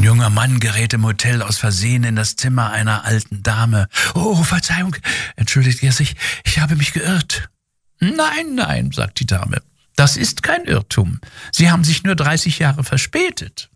junger Mann gerät im Hotel aus Versehen in das Zimmer einer alten Dame. »Oh, Verzeihung«, entschuldigt er sich, »ich habe mich geirrt.« »Nein«, sagt die Dame, »das ist kein Irrtum. Sie haben sich nur 30 Jahre verspätet.«